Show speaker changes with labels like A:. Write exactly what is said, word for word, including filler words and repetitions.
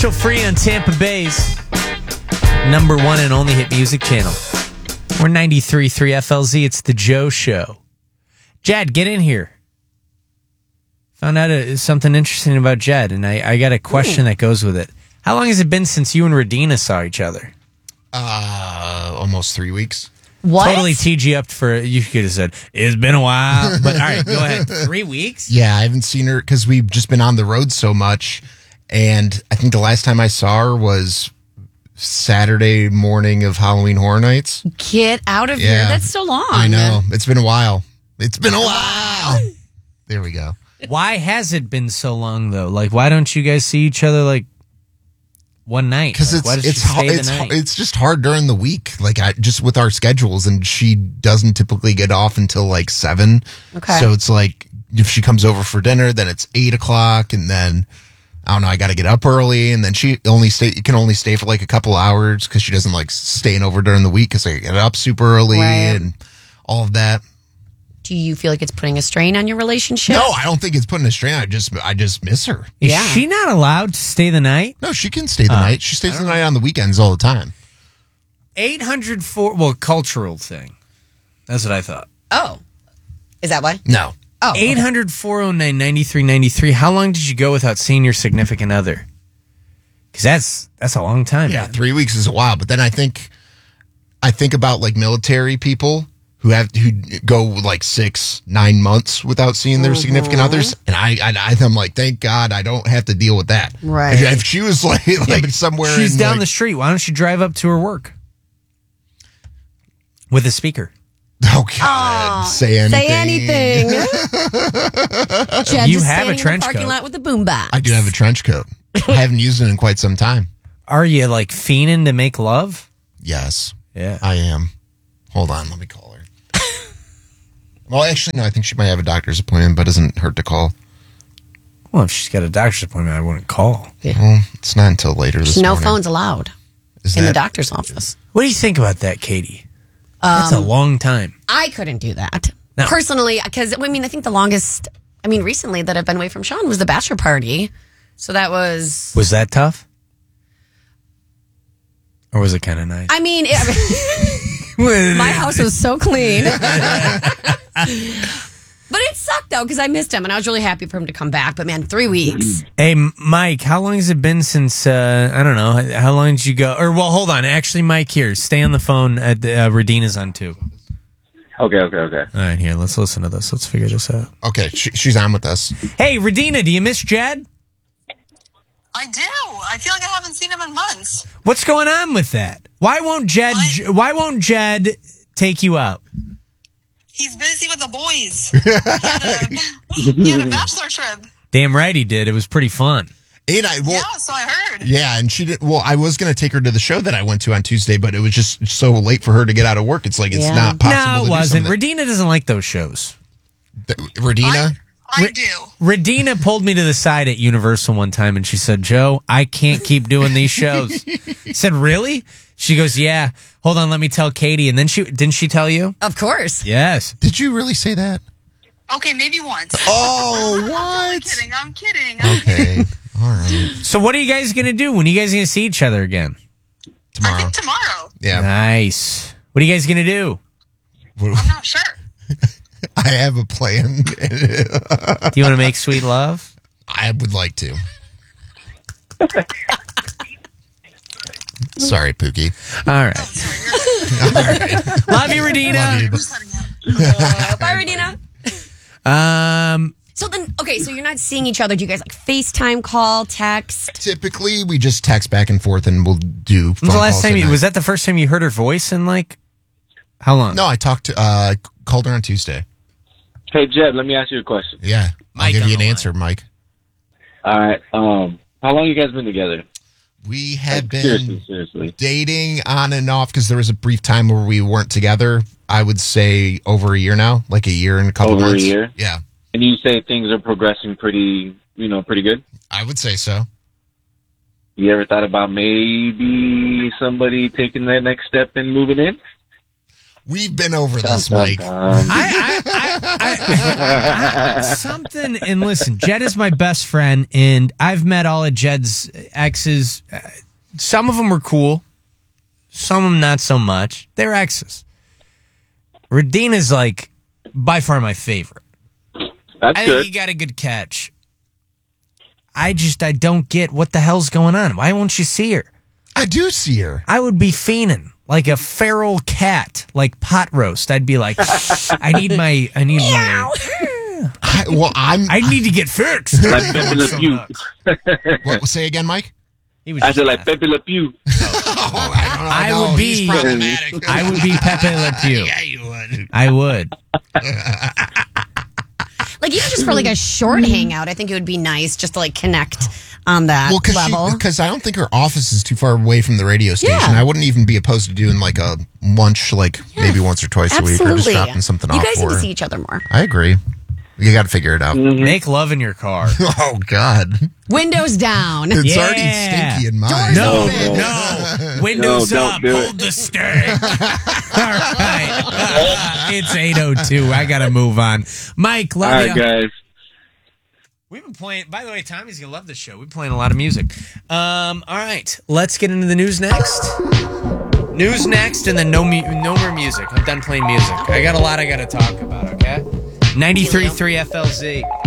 A: Commercial free on Tampa Bay's number one and only hit music channel. We're ninety-three point three F L Z. It's the Joe Show. Jed, get in here. Found out uh, something interesting about Jed, and I, I got a question Ooh. that goes with it. How long has it been since you and Radina saw each other?
B: Uh, almost three weeks.
A: What? Totally teed you up for, you could have said, it's been a while. But all right, go ahead. Three weeks?
B: Yeah, I haven't seen her because we've just been on the road so much. And I think the last time I saw her was Saturday morning of Halloween Horror Nights.
C: Get out of
B: yeah,
C: here. That's so long.
B: I know. It's been a while. It's been a while. There we go.
A: Why has it been so long, though? Like, why don't you guys see each other, like, one night?
B: Because
A: like,
B: it's it's hard, it's
A: night?
B: it's just hard during the week, like I, just with our schedules, and she doesn't typically get off until like seven.
C: Okay.
B: So it's like if she comes over for dinner, then it's eight o'clock, and then I don't know. I got to get up early, and then she only stay. You can only stay for like a couple hours because she doesn't like staying over during the week because I get up super early
C: right.
B: and all of that.
C: Do you feel like it's putting a strain on your relationship?
B: No, I don't think it's putting a strain. I just, I just miss her.
A: Is
C: yeah.
A: she not allowed to stay the night?
B: No, she can stay the
A: uh,
B: night. She stays the night on the weekends all the time.
A: eight hundred four well, cultural thing. That's what I thought.
C: Oh. Is that why?
B: No.
C: Oh.
A: eight hundred, four oh nine, ninety-three ninety-three How long did you go without seeing your significant other? Because that's, that's a long time.
B: Yeah,
A: man.
B: three weeks is a while. But then I think, I think about like military people who have who go like six, nine months without seeing their mm-hmm. significant others, and I, I, I'm like, thank God I don't have to deal with that.
C: Right?
B: If, if she was like, like
A: yeah,
B: somewhere,
A: she's
B: in,
A: down
B: like,
A: the street. Why don't you drive up to her work with a speaker?
B: Oh God!
C: Oh,
B: say anything.
C: Say anything. Jed
A: You
C: just
A: have a
C: standing
A: trench
C: in the parking
A: coat.
C: lot with a boombox.
B: I do have a trench coat. I haven't used it in quite some time.
A: Are you like fiending to make love?
B: Yes.
A: Yeah,
B: I am. Hold on, let me call her. Well, actually, no. I think she might have a doctor's appointment, but it doesn't hurt to call.
A: Well, if she's got a doctor's appointment, I wouldn't call.
C: Yeah.
B: Well, it's not until later this
C: no
B: morning.
C: phones allowed
B: Is
C: in
B: that-
C: the doctor's office.
A: What do you think about that, Katie? That's a
C: Um,
A: long time.
C: I couldn't do that
A: No.
C: personally because I mean I think the longest I mean recently that I've been away from Sean was the bachelor party, so that was
A: Was that tough? Or was it kind of nice?
C: I mean it, my house was so clean. But it sucked though because I missed him and I was really happy for him to come back. But man, three weeks.
A: Hey, Mike, how long has it been since, uh, I don't know, how long did you go? Or, well, hold on. Actually, Mike, here, stay on the phone. At the, uh, Radina's on too.
D: Okay, okay, okay.
A: All right, here, let's listen to this. Let's figure this out.
B: Okay, she, she's on with us.
A: Hey, Radina, do you miss Jed?
E: I do. I feel like I haven't seen him in months.
A: What's going on with that? Why won't Jed,
E: What?
A: why won't Jed take you out?
E: He's busy with the boys. He had a, he had a bachelor trip.
A: Damn right he did. It was pretty fun.
B: And I, well,
E: Yeah, so I heard.
B: yeah, and she did. Well, I was going to take her to the show that I went to on Tuesday, but it was just so late for her to get out of work. It's like it's
C: Yeah.
B: not possible.
A: No,
B: to
A: it
B: do
A: wasn't.
B: something
A: Radina doesn't like those shows.
B: that- Radina?
E: I
A: Ra-
E: do.
A: Radina pulled me to the side at Universal one time and she said, Joe, I can't keep doing these shows. I said, really? She goes, yeah. Hold on, let me tell Katie. And then she, didn't she tell you?
C: Of course.
A: Yes.
B: Did you really say that?
E: Okay, maybe once.
B: Oh,
E: I'm
B: what?
E: kidding. I'm kidding.
B: Okay, all right.
A: So what are you guys going to do? When are you guys going to see each other again?
E: I
B: Tomorrow.
E: think tomorrow.
B: Yeah,
A: Nice. What are you guys going to do?
E: I'm not sure.
B: I have a plan.
A: Do you want to make sweet love?
B: I would like to. Sorry, Pookie.
A: All right.
E: Sorry, you're-
A: Love you, Radina.
B: Love you.
E: just letting you know.
C: Uh, bye, Radina.
A: Um,
C: So then, okay, so you're not seeing each other. Do you guys like FaceTime call, text?
B: Typically, we just text back and forth, and we'll do.
A: when was the last time you, was that the first time you heard her voice in like, how long?
B: No, I talked to. Uh, called her on Tuesday.
D: Hey, Jed, let me ask you a question.
B: Yeah, I'll
A: Mike
B: give
A: on
B: you an
A: the
B: answer, Mike.
D: All right. Um, how long you guys been together?
B: We have
D: Like,
B: been
D: seriously, seriously.
B: dating on and off because there was a brief time where we weren't together. I would say over a year now, like a year and a couple
D: Over a
B: months.
D: year?
B: Yeah,
D: And you say things are progressing pretty, you know, pretty good?
B: I would say so.
D: You ever thought about maybe somebody taking that next step and moving in?
B: We've been over this,
D: Dun, dun,
B: Mike.
D: dun.
A: I, I, I, I, I, something, and listen, Jed is my best friend, and I've met all of Jed's exes. Uh, some of them were cool, some of them not so much. They're exes. Radina's like by far my favorite.
D: That's
A: I
D: good.
A: think you got a good catch. I just, I don't get what the hell's going on. Why won't you see her?
B: I do see her.
A: I would be fiending like a feral cat, like pot roast. I'd be like, I need my, I need my,
B: I, well, I'm.
A: I need to get fixed.
D: Like Pepe Le
A: So
D: Pew.
A: nuts.
B: What, say again, Mike?
A: He was
D: I
A: just
D: said like
A: laughing.
D: Pepe Le Pew.
B: Oh, I don't know.
A: I
B: No,
A: would
B: he's
A: be-
B: problematic.
A: I would be Pepe Le Pew.
B: Yeah, you would.
A: I would.
C: Like even just for like a short hangout, I think it would be nice just to like connect on that
B: Well,
C: level.
B: because I don't think her office is too far away from the radio station.
C: Yeah.
B: I wouldn't even be opposed to doing like a lunch, like maybe once or twice a week, or just
C: Absolutely.
B: dropping something
C: You
B: off
C: guys
B: for
C: need to
B: her.
C: see each other more.
B: I agree. You got to figure it out.
A: Make love in your car.
B: Oh God,
C: Windows down.
B: it's
A: Yeah.
B: already stinky in mine.
A: No,
C: open.
A: no. Windows
D: No, don't
A: up.
D: do it.
A: Hold the steering. All right. It's eight oh two. I got to move on. Mike,
D: All
A: love
D: right,
A: you.
D: guys.
A: We've been playing, by the way, Tommy's going to love this show. We've been playing a lot of music. Um, all right. Let's get into the news next. News next, and then no, mu- no more music. I'm done playing music. I got a lot I got to talk about, okay? ninety-three point three F L Z.